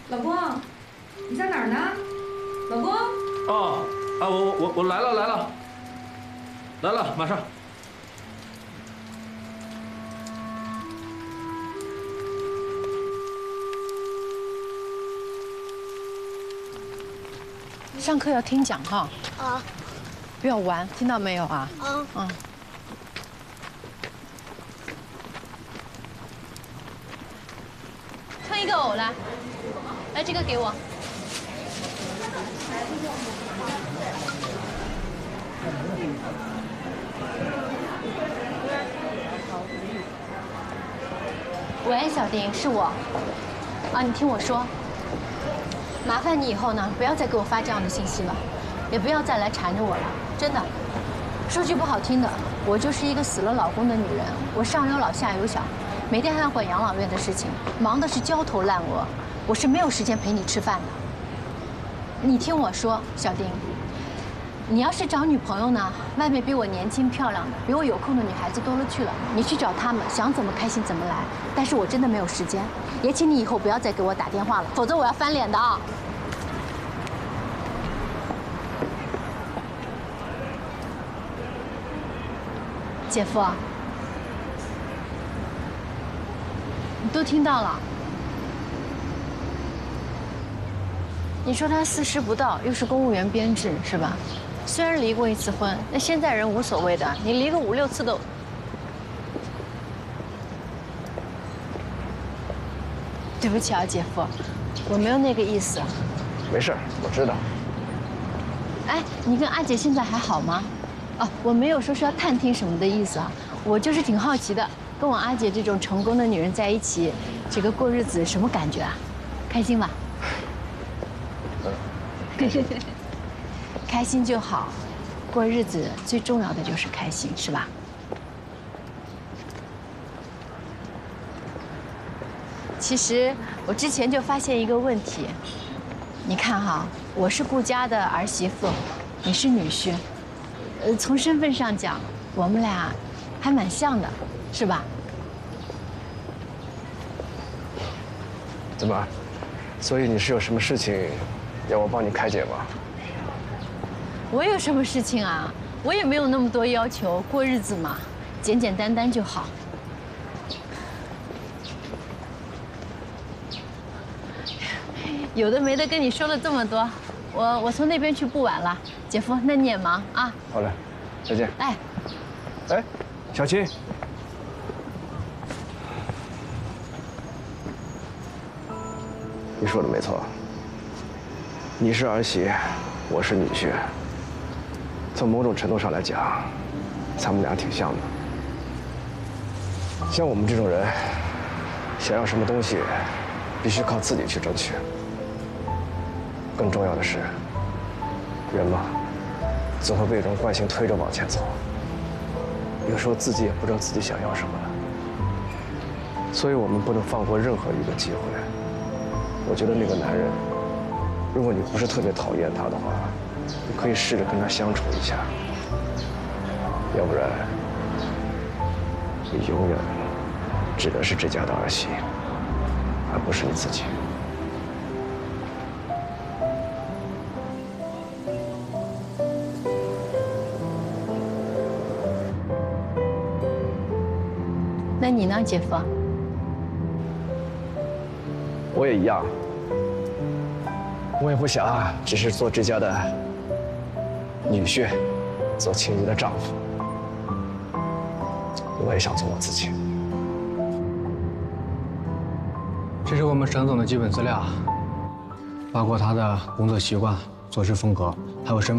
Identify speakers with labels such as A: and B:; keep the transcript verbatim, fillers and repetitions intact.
A: 老公，你在哪儿呢？老公。
B: 哦，啊，我我我来了来了，来了，马上。
C: 上课要听讲哈。
D: 啊。
C: 不要玩，听到没有啊？
D: 嗯。
C: 嗯。唱一个偶来，来这个给我。喂，小丁，是我。啊，你听我说，麻烦你以后呢，不要再给我发这样的信息了，也不要再来缠着我了，真的。说句不好听的，我就是一个死了老公的女人，我上有老下有小，每天还要管养老院的事情，忙的是焦头烂额，我是没有时间陪你吃饭的。你听我说，小丁，你要是找女朋友呢，外面比我年轻漂亮的、比我有空的女孩子多了去了，你去找她们，想怎么开心怎么来。但是我真的没有时间，也请你以后不要再给我打电话了，否则我要翻脸的啊！姐夫，你都听到了。你说他四十不到，又是公务员编制，是吧？虽然离过一次婚，那现在人无所谓的，你离个五六次都……对不起啊，姐夫，我没有那个意思。
E: 没事，我知道。
C: 哎，你跟阿姐现在还好吗？啊，我没有说是要探听什么的意思啊，我就是挺好奇的，跟我阿姐这种成功的女人在一起，这个过日子什么感觉啊？开心吧？开心就好，过日子最重要的就是开心，是吧？其实我之前就发现一个问题，你看哈，我是顾家的儿媳妇，你是女婿，呃，从身份上讲，我们俩还蛮像的，是吧？
E: 怎么？所以你是有什么事情要我帮你开解吗？
C: 我有什么事情啊？我也没有那么多要求，过日子嘛，简简单单就好。有的没的跟你说了这么多，我我从那边去不晚了。姐夫，那你也忙啊。
E: 好嘞，再见。
C: 哎，
E: 哎，小青，你说的没错，你是儿媳，我是女婿。从某种程度上来讲，咱们俩挺像的。像我们这种人，想要什么东西，必须靠自己去争取。更重要的是，人嘛，总会被一种惯性推着往前走。有时候自己也不知道自己想要什么了，所以我们不能放过任何一个机会。我觉得那个男人，如果你不是特别讨厌他的话，你可以试着跟他相处一下，要不然你永远只能是这家的儿媳，而不是你自己。
C: 那你呢，姐夫？
E: 我也一样，我也不想只是做这家的女婿，做青云的丈夫，我也想做我自己。
F: 这是我们沈总的基本资料，包括他的工作习惯、做事风格，还有身份。